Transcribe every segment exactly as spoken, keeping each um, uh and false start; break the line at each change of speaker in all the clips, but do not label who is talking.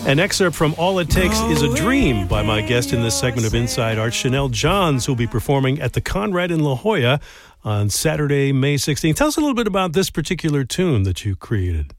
An excerpt from All It Takes Is a Dream by my guest in this segment of Inside Art, Chanel Johns, who will be performing at the Conrad in La Jolla on Saturday, May sixteenth. Tell us a little bit about this particular tune that you created.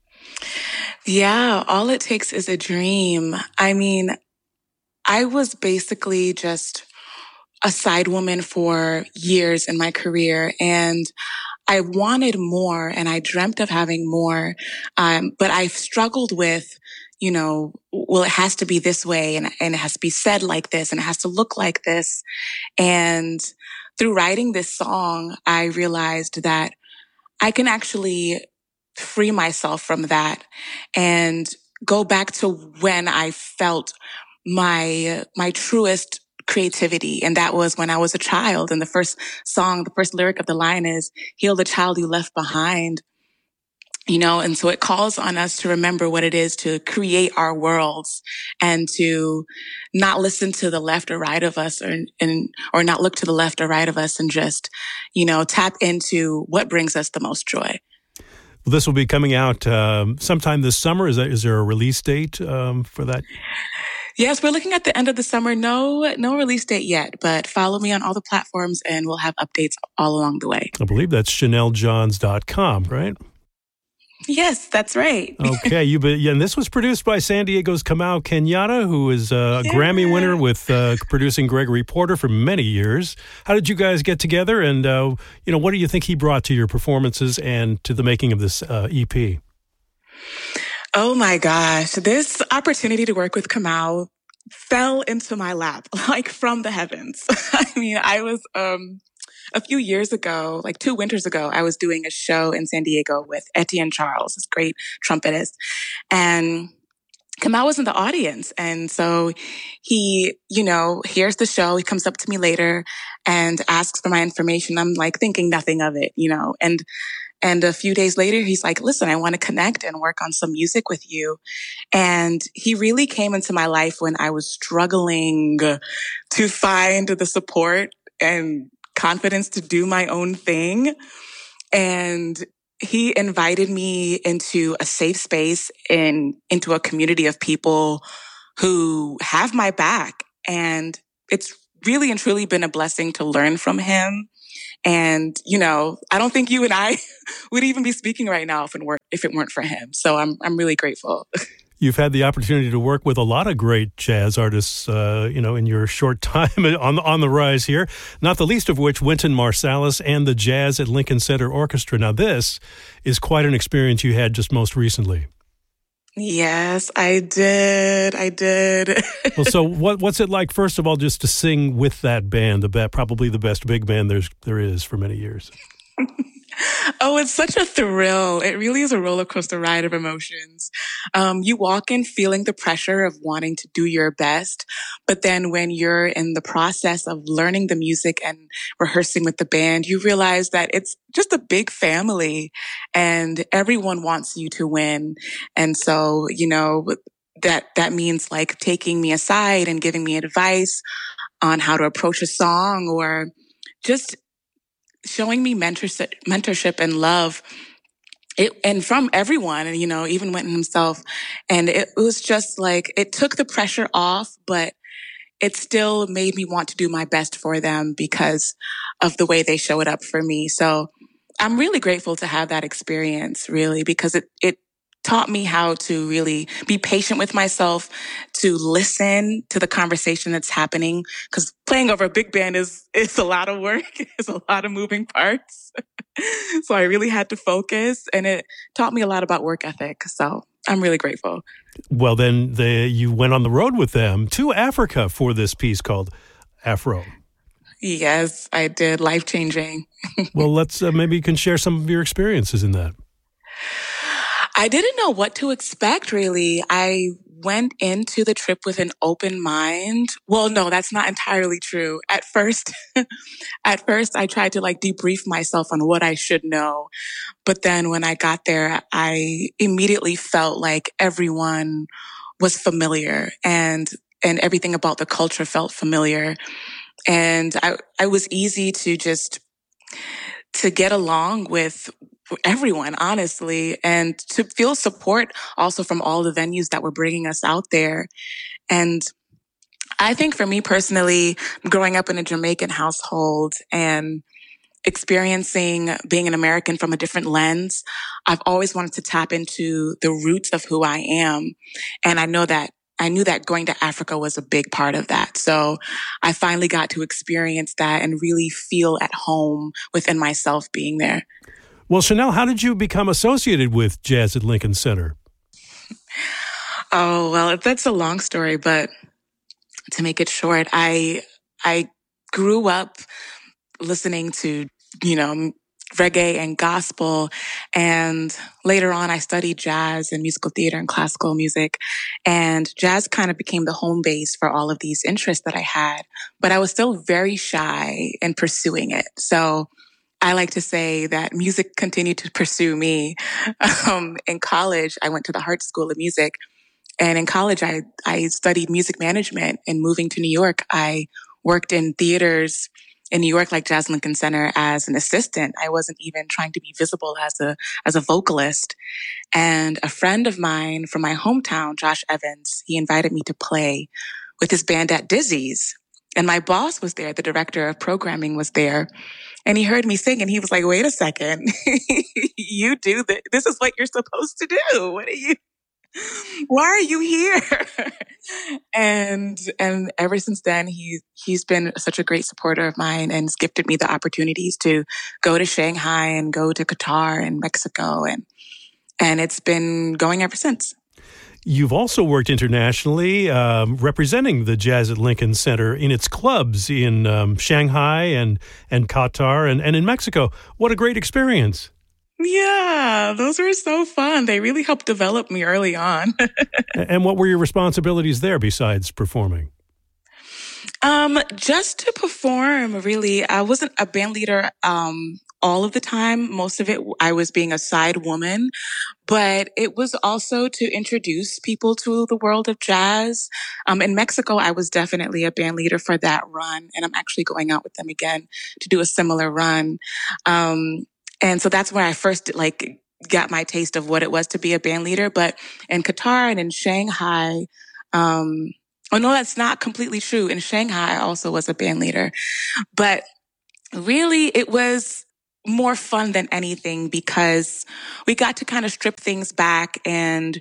Yeah, All It Takes Is a Dream. I mean, I was basically just a side woman for years in my career, and I wanted more and I dreamt of having more. Um, but I've struggled with, you know, well, it has to be this way and, and it has to be said like this and it has to look like this. And through writing this song, I realized that I can actually free myself from that and go back to when I felt my, my truest creativity. And that was when I was a child. And the first song, the first lyric of the line is, "Heal the child you left behind." You know, and so it calls on us to remember what it is to create our worlds and to not listen to the left or right of us or, and, or not look to the left or right of us and just, you know, tap into what brings us the most joy.
Well, this will be coming out um, sometime this summer. Is that, is there a release date um, for that?
Yes, we're looking at the end of the summer. No, no release date yet, but follow me on all the platforms and we'll have updates all along the way.
I believe that's chanel johns dot com, right?
Yes, that's right.
Okay, you be, yeah, and this was produced by San Diego's Kamau Kenyatta, who is a yeah. Grammy winner with uh, producing Gregory Porter for many years. How did you guys get together, and uh, you know, what do you think he brought to your performances and to the making of this uh, E P?
Oh my gosh, this opportunity to work with Kamau fell into my lap like from the heavens. I mean, I was um a few years ago, like two winters ago, I was doing a show in San Diego with Etienne Charles, this great trumpetist. And Kamau was in the audience. And so he, you know, hears the show. He comes up to me later and asks for my information. I'm like thinking nothing of it, you know, and And a few days later, he's like, "Listen, I want to connect and work on some music with you." And he really came into my life when I was struggling to find the support and confidence to do my own thing. And he invited me into a safe space and into a community of people who have my back. And it's really and truly been a blessing to learn from him. And, you know, I don't think you and I would even be speaking right now if it weren't, if it weren't for him. So I'm I'm really grateful.
You've had the opportunity to work with a lot of great jazz artists, uh, you know, in your short time on, on the rise here, not the least of which Wynton Marsalis and the Jazz at Lincoln Center Orchestra. Now, this is quite an experience you had just most recently.
Yes, I did. I did.
Well, so what, what's it like, first of all, just to sing with that band, the be- probably the best big band there's there is for many years?
Oh, it's such a thrill. It really is a roller coaster ride of emotions. Um, you walk in feeling the pressure of wanting to do your best. But then when you're in the process of learning the music and rehearsing with the band, you realize that it's just a big family and everyone wants you to win. And so, you know, that, that means like taking me aside and giving me advice on how to approach a song or just showing me mentorship, mentorship and love, it, and from everyone, and you know, even Wynton himself. And it, it was just like it took the pressure off, but it still made me want to do my best for them because of the way they showed up for me. So I'm really grateful to have that experience, really, because it it taught me how to really be patient with myself, to listen to the conversation that's happening. Because playing over a big band is, is a lot of work. It's a lot of moving parts. So I really had to focus, and it taught me a lot about work ethic. So I'm really grateful.
Well, then they, you went on the road with them to Africa for this piece called Afro.
Yes, I did. Life-changing.
Well, let's uh, maybe you can share some of your experiences in that.
I didn't know what to expect, really. I went into the trip with an open mind. Well, no, that's not entirely true. At first, at first, I tried to like debrief myself on what I should know. But then when I got there, I immediately felt like everyone was familiar and, and everything about the culture felt familiar. And I, I was easy to just, to get along with everyone, honestly, and to feel support also from all the venues that were bringing us out there. And I think for me personally, growing up in a Jamaican household and experiencing being an American from a different lens, I've always wanted to tap into the roots of who I am. And I know that I knew that going to Africa was a big part of that. So I finally got to experience that and really feel at home within myself being there.
Well, Chanel, how did you become associated with Jazz at Lincoln Center?
Oh, well, that's a long story, but to make it short, I I grew up listening to, you know, reggae and gospel. And later on, I studied jazz and musical theater and classical music. And jazz kind of became the home base for all of these interests that I had. But I was still very shy in pursuing it. So I like to say that music continued to pursue me. Um, in college, I went to the Hart School of Music. And in college, I, I studied music management. And moving to New York, I worked in theaters in New York, like Jazz Lincoln Center, as an assistant. I wasn't even trying to be visible as a as a vocalist. And a friend of mine from my hometown, Josh Evans, he invited me to play with his band at Dizzy's. And my boss was there. The director of programming was there. And he heard me sing and he was like, wait a second, you do this. This is what you're supposed to do. What are you, why are you here? and, and ever since then, he, he's been such a great supporter of mine and has gifted me the opportunities to go to Shanghai and go to Qatar and Mexico. And, and it's been going ever since.
You've also worked internationally, um, representing the Jazz at Lincoln Center in its clubs in um, Shanghai and, and Qatar and, and in Mexico. What a great experience.
Yeah, those were so fun. They really helped develop me early on.
And what were your responsibilities there besides performing?
Um, just to perform, really. I wasn't a band leader um, all of the time. Most of it, I was being a side woman. But it was also to introduce people to the world of jazz. Um, in Mexico, I was definitely a band leader for that run. And I'm actually going out with them again to do a similar run. Um, and so that's where I first like got my taste of what it was to be a band leader. But in Qatar and in Shanghai, um, oh no, that's not completely true. In Shanghai, I also was a band leader. But really, it was more fun than anything because we got to kind of strip things back and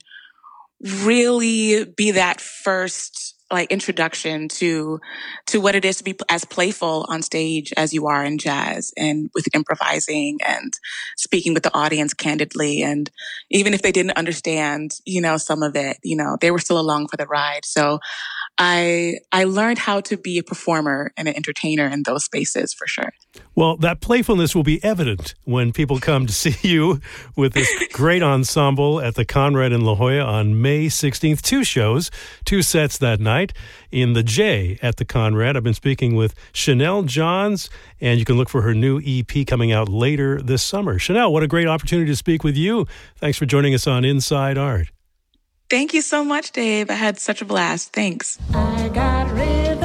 really be that first like introduction to to what it is to be as playful on stage as you are in jazz and with improvising and speaking with the audience candidly. And even if they didn't understand, you know, some of it, you know, they were still along for the ride. So I I learned how to be a performer and an entertainer in those spaces for sure.
Well, that playfulness will be evident when people come to see you with this great ensemble at the Conrad in La Jolla on May sixteenth. Two shows, two sets that night in the J at the Conrad. I've been speaking with Chanel Johns, and you can look for her new E P coming out later this summer. Chanel, what a great opportunity to speak with you. Thanks for joining us on Inside Art.
Thank you so much, Dave. I had such a blast. Thanks.
I got rhythm.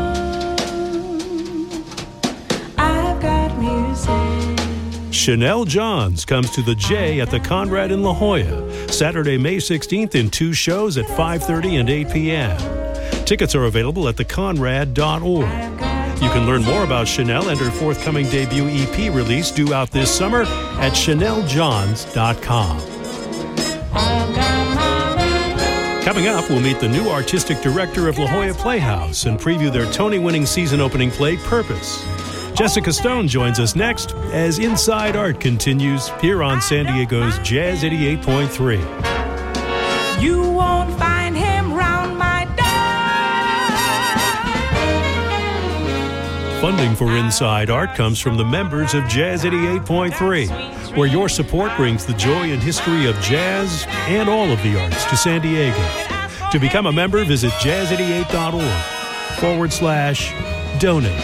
I've got music.
Chanel Johns comes to the J at the Conrad in La Jolla, Saturday, May sixteenth in two shows at five thirty and eight p.m. Tickets are available at the conrad dot org. You can learn more about Chanel and her forthcoming debut E P release due out this summer at chanel johns dot com. Coming up, we'll meet the new artistic director of La Jolla Playhouse and preview their Tony-winning season-opening play, Purpose. Jessica Stone joins us next as Inside Art continues here on San Diego's Jazz eighty-eight point three.
You won't find him round my door.
Funding for Inside Art comes from the members of Jazz eighty-eight point three, where your support brings the joy and history of jazz and all of the arts to San Diego. To become a member, visit jazz eighty-eight dot org forward slash donate.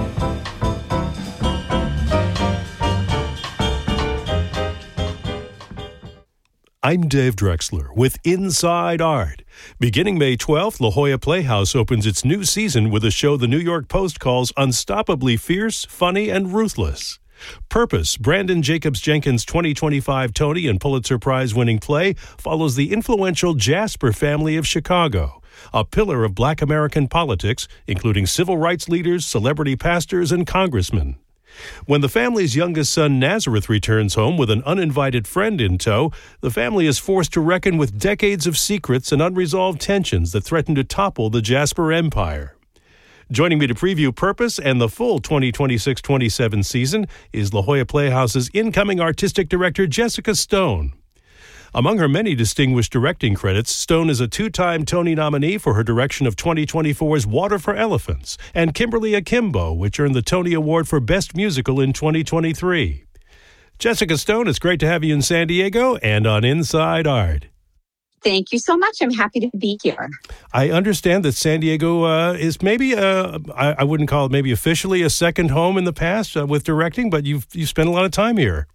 I'm Dave Drexler with Inside Art. Beginning May twelfth, La Jolla Playhouse opens its new season with a show the New York Post calls unstoppably fierce, funny, and ruthless. Purpose, Brandon Jacobs Jenkins' twenty twenty-five Tony and Pulitzer Prize-winning play, follows the influential Jasper family of Chicago, a pillar of Black American politics, including civil rights leaders, celebrity pastors, and congressmen. When the family's youngest son, Nazareth, returns home with an uninvited friend in tow, the family is forced to reckon with decades of secrets and unresolved tensions that threaten to topple the Jasper empire. Joining me to preview Purpose and the full twenty twenty-six twenty-seven season is La Jolla Playhouse's incoming artistic director, Jessica Stone. Among her many distinguished directing credits, Stone is a two-time Tony nominee for her direction of twenty twenty-four's Water for Elephants and Kimberly Akimbo, which earned the Tony Award for Best Musical in twenty twenty-three. Jessica Stone, it's great to have you in San Diego and on Inside Art.
Thank you so much. I'm happy to be here.
I understand that San Diego uh, is maybe, uh, I, I wouldn't call it maybe officially a second home in the past uh, with directing, but you've, you've spent a lot of time here.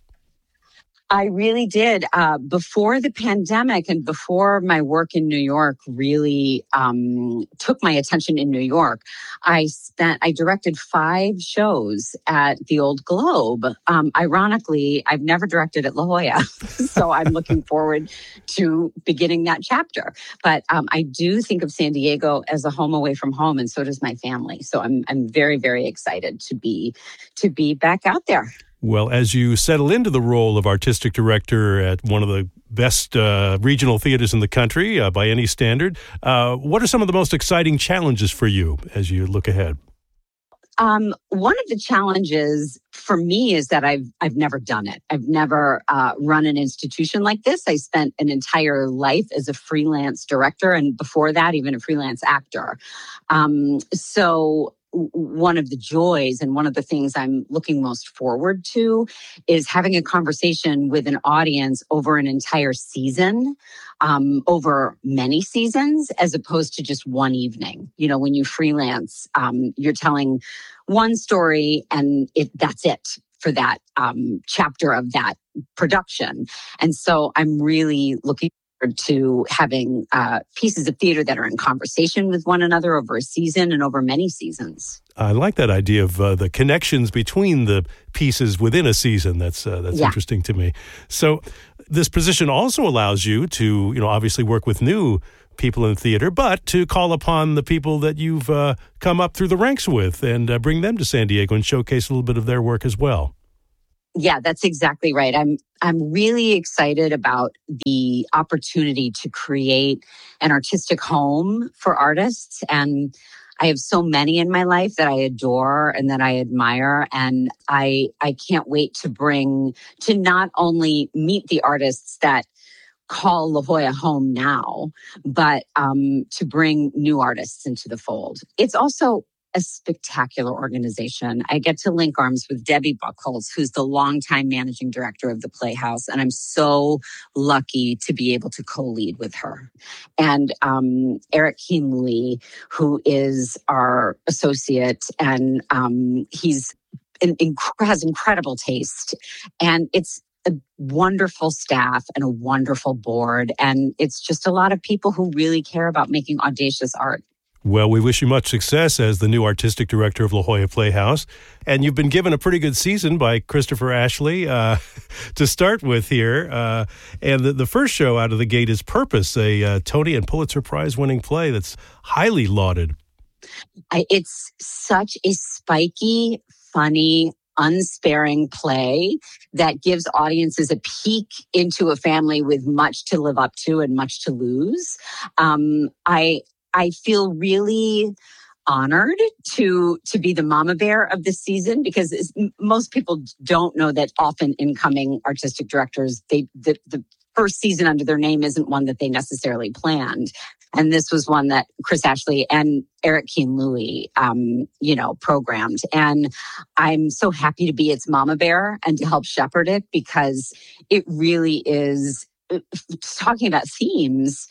I really did. Uh, before the pandemic and before my work in New York really um, took my attention in New York, I spent, I directed five shows at the Old Globe. Um, ironically, I've never directed at La Jolla, so I'm looking forward to beginning that chapter. But um, I do think of San Diego as a home away from home, and so does my family. So I'm I'm very, very excited to be to be back out there.
Well, as you settle into the role of artistic director at one of the best uh, regional theaters in the country uh, by any standard, uh, what are some of the most exciting challenges for you as you look ahead?
Um, one of the challenges for me is that I've I've never done it. I've never uh, run an institution like this. I spent an entire life as a freelance director, and before that, even a freelance actor. Um, so. One of the joys and one of the things I'm looking most forward to is having a conversation with an audience over an entire season, um, over many seasons, as opposed to just one evening. You know, when you freelance, um, you're telling one story and it, that's it for that um, chapter of that production. And so I'm really looking to having uh, pieces of theater that are in conversation with one another over a season and over many seasons.
I like that idea of uh, the connections between the pieces within a season. That's uh, that's yeah. interesting to me. So this position also allows you to, you know, obviously work with new people in theater, but to call upon the people that you've uh, come up through the ranks with and uh, bring them to San Diego and showcase a little bit of their work as well.
Yeah, that's exactly right. I'm I'm really excited about the opportunity to create an artistic home for artists. And I have so many in my life that I adore and that I admire. And I I can't wait to bring, to not only meet the artists that call La Jolla home now, but um, to bring new artists into the fold. It's also a spectacular organization. I get to link arms with Debbie Buchholz, who's the longtime managing director of the Playhouse, and I'm so lucky to be able to co-lead with her. And um, Eric Keen-Louis, who is our associate, and um, he's in, in, has incredible taste. And it's a wonderful staff and a wonderful board, and it's just a lot of people who really care about making audacious art.
Well, we wish you much success as the new artistic director of La Jolla Playhouse. And you've been given a pretty good season by Christopher Ashley uh, to start with here. Uh, and the, the first show out of the gate is Purpose, a uh, Tony and Pulitzer Prize-winning play that's highly lauded.
I, it's such a spiky, funny, unsparing play that gives audiences a peek into a family with much to live up to and much to lose. Um, I... I feel really honored to to be the mama bear of this season, because most people don't know that often incoming artistic directors, they the, the first season under their name isn't one that they necessarily planned. And this was one that Chris Ashley and Eric Keen-Louis, um, you know, programmed. And I'm so happy to be its mama bear and to help shepherd it, because it really is, talking about themes,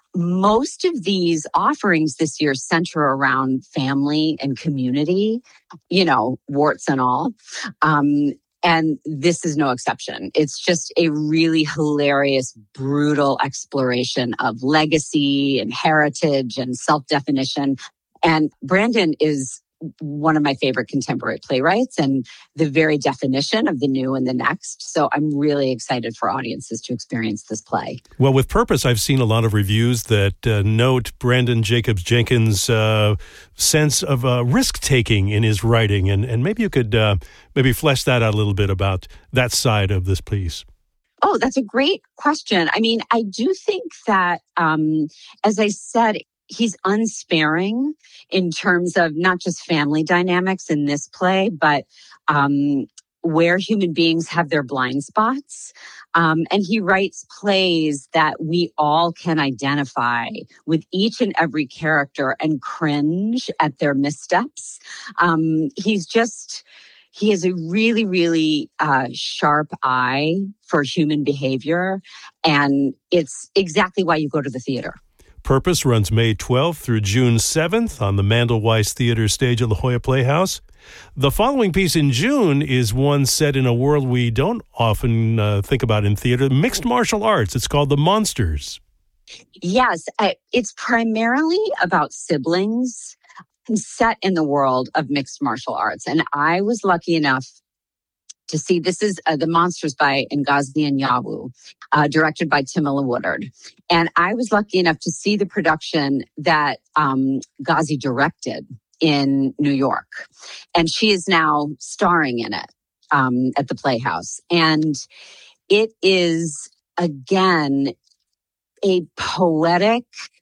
most of these offerings this year center around family and community, you know, warts and all. Um, and this is no exception. It's just a really hilarious, brutal exploration of legacy and heritage and self-definition. And Brandon is one of my favorite contemporary playwrights and the very definition of the new and the next. So I'm really excited for audiences to experience this play.
Well, with Purpose, I've seen a lot of reviews that uh, note Brandon Jacobs Jenkins' uh, sense of uh, risk-taking in his writing. And, and maybe you could uh, maybe flesh that out a little bit about that side of this piece.
Oh, that's a great question. I mean, I do think that, um, as I said, he's unsparing in terms of not just family dynamics in this play, but um, where human beings have their blind spots. Um, and he writes plays that we all can identify with each and every character and cringe at their missteps. Um, he's just... He has a really, really uh, sharp eye for human behavior, and it's exactly why you go to the theater.
Purpose runs May twelfth through June seventh on the Mandelweiss Theater stage at La Jolla Playhouse. The following piece in June is one set in a world we don't often uh, think about in theater, mixed martial arts. It's called The Monsters.
Yes, I, it's primarily about siblings set in the world of mixed martial arts. And I was lucky enough to see, this is uh, The Monsters by Ngozi Anyanwu, uh, directed by Tamila Woodard. And I was lucky enough to see the production that um, Ngozi directed in New York. And she is now starring in it um, at the Playhouse. And it is, again, a poetic,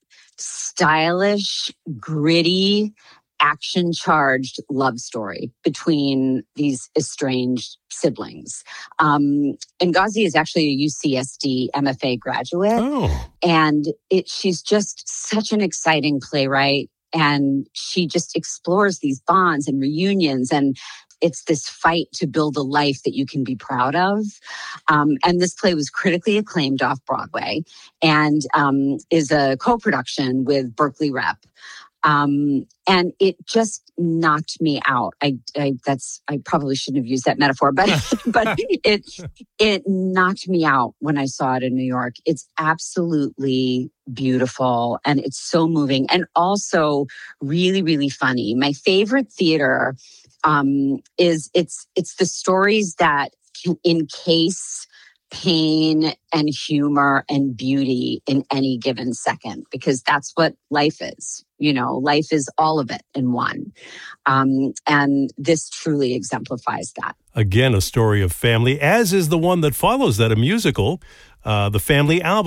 stylish, gritty, action-charged love story between these estranged siblings. Um, Ngozi is actually a U C S D M F A graduate.
Oh.
And it, she's just such an exciting playwright. And she just explores these bonds and reunions, and it's this fight to build a life that you can be proud of. Um, and this play was critically acclaimed off Broadway and um, is a co-production with Berkeley Rep. Um, and it just knocked me out. I, I, that's, I probably shouldn't have used that metaphor, but, but it, it knocked me out when I saw it in New York. It's absolutely beautiful and it's so moving and also really, really funny. My favorite theater, um, is it's, it's the stories that can encase pain and humor and beauty in any given second, because that's what life is. You know, life is all of it in one. Um, and this truly exemplifies that.
Again, a story of family, as is the one that follows that, a musical, uh, the Family Album.